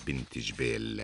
بنت جبيل.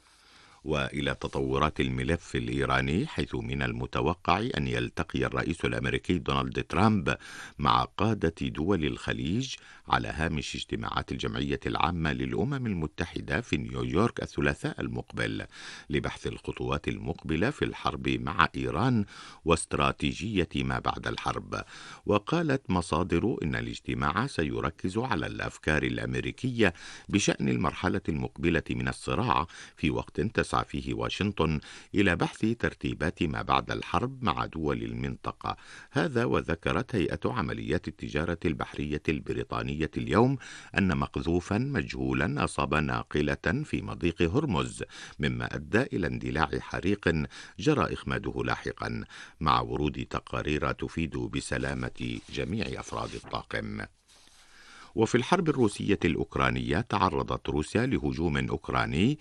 وإلى تطورات الملف الإيراني، حيث من المتوقع أن يلتقي الرئيس الأمريكي دونالد ترامب مع قادة دول الخليج على هامش اجتماعات الجمعية العامة للأمم المتحدة في نيويورك الثلاثاء المقبل لبحث الخطوات المقبلة في الحرب مع إيران واستراتيجية ما بعد الحرب. وقالت مصادر إن الاجتماع سيركز على الأفكار الأمريكية بشأن المرحلة المقبلة من الصراع، في وقت تسعى فيه واشنطن إلى بحث ترتيبات ما بعد الحرب مع دول المنطقة. هذا وذكرت هيئة عمليات التجارة البحرية البريطانية اليوم أن مقذوفا مجهولا أصاب ناقلة في مضيق هرمز، مما أدى إلى اندلاع حريق جرى إخماده لاحقا، مع ورود تقارير تفيد بسلامة جميع أفراد الطاقم. وفي الحرب الروسية الأوكرانية، تعرضت روسيا لهجوم أوكراني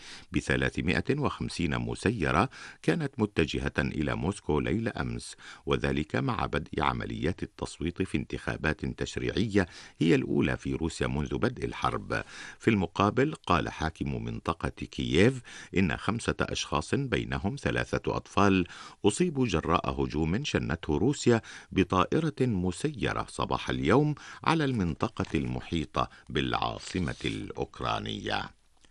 ب350 مسيرة كانت متجهة إلى موسكو ليلة أمس، وذلك مع بدء عمليات التصويت في انتخابات تشريعية هي الأولى في روسيا منذ بدء الحرب. في المقابل، قال حاكم منطقة كييف إن 5 أشخاص بينهم 3 أطفال أصيبوا جراء هجوم شنته روسيا بطائرة مسيرة صباح اليوم على المنطقة المحيطة بالعاصمة الأوكرانية.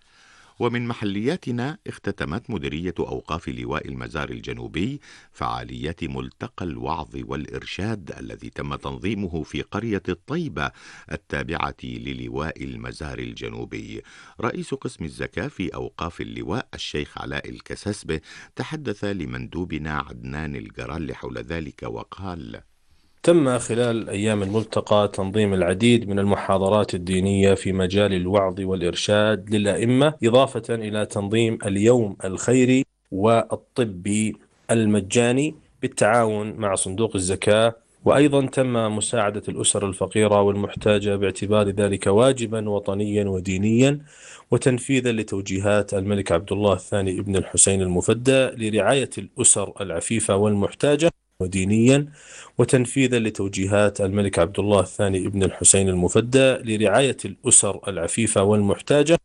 ومن محلياتنا، اختتمت مديرية أوقاف لواء المزار الجنوبي فعاليات ملتقى الوعظ والإرشاد الذي تم تنظيمه في قرية الطيبة التابعة للواء المزار الجنوبي. رئيس قسم الزكاة في أوقاف اللواء الشيخ علاء الكسسبة تحدث لمندوبنا عدنان الجرال حول ذلك وقال: تم خلال الأيام الملتقى تنظيم العديد من المحاضرات الدينية في مجال الوعظ والإرشاد للأئمة، إضافة إلى تنظيم اليوم الخيري والطبي المجاني بالتعاون مع صندوق الزكاة. وأيضا تم مساعدة الأسر الفقيرة والمحتاجة باعتبار ذلك واجبا وطنيا ودينيا، وتنفيذا لتوجيهات الملك عبد الله الثاني ابن الحسين المفدى لرعاية الأسر العفيفة والمحتاجة ودينيا، وتنفيذا لتوجيهات الملك عبد الله الثاني ابن الحسين المفدى لرعاية الأسر العفيفة والمحتاجة.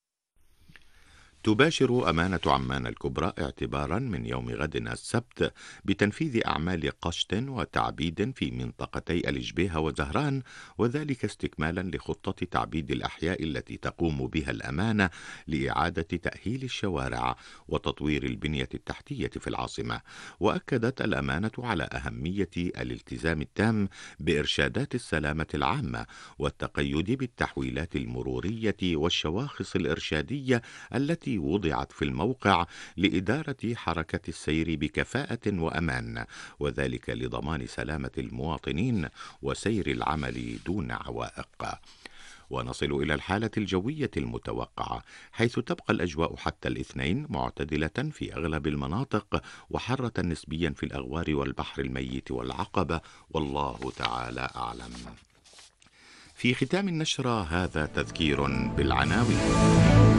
تباشر أمانة عمان الكبرى اعتبارا من يوم غد السبت بتنفيذ أعمال قشط وتعبيد في منطقتي الجبيهة وزهران، وذلك استكمالا لخطة تعبيد الأحياء التي تقوم بها الأمانة لإعادة تأهيل الشوارع وتطوير البنية التحتية في العاصمة. وأكدت الأمانة على أهمية الالتزام التام بإرشادات السلامة العامة والتقيد بالتحويلات المرورية والشواخص الإرشادية التي وضعت في الموقع لإدارة حركة السير بكفاءة وأمان، وذلك لضمان سلامة المواطنين وسير العمل دون عوائق. ونصل إلى الحالة الجوية المتوقعة، حيث تبقى الأجواء حتى الاثنين معتدلة في أغلب المناطق، وحارة نسبيا في الأغوار والبحر الميت والعقبة، والله تعالى أعلم. في ختام النشرة هذا تذكير بالعناوين.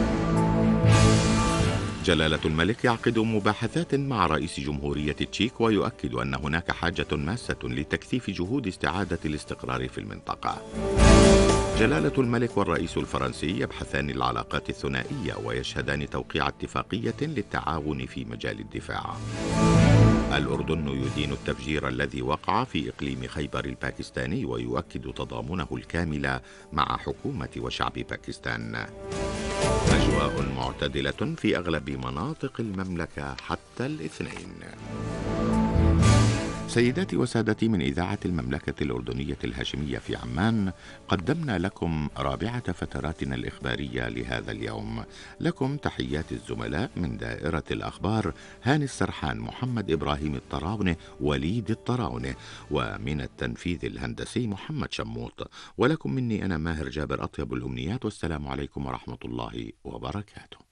جلالة الملك يعقد مباحثات مع رئيس جمهورية تشيك، ويؤكد أن هناك حاجة ماسة لتكثيف جهود استعادة الاستقرار في المنطقة. جلالة الملك والرئيس الفرنسي يبحثان العلاقات الثنائية ويشهدان توقيع اتفاقية للتعاون في مجال الدفاع. الأردن يدين التفجير الذي وقع في إقليم خيبر الباكستاني، ويؤكد تضامنه الكامل مع حكومة وشعب باكستان. أجواء معتدلة في أغلب مناطق المملكة حتى الاثنين. سيداتي وسادتي، من إذاعة المملكة الأردنية الهاشمية في عمان قدمنا لكم رابعة فتراتنا الإخبارية لهذا اليوم. لكم تحيات الزملاء من دائرة الأخبار هاني السرحان، محمد إبراهيم الطراونة، وليد الطراونة، ومن التنفيذ الهندسي محمد شموط. ولكم مني أنا ماهر جابر أطيب الأمنيات، والسلام عليكم ورحمة الله وبركاته.